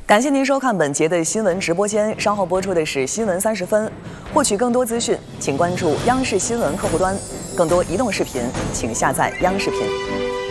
感谢您收看本节的新闻直播间，稍后播出的是新闻30分。获取更多资讯，请关注央视新闻客户端。更多移动视频，请下载央视频。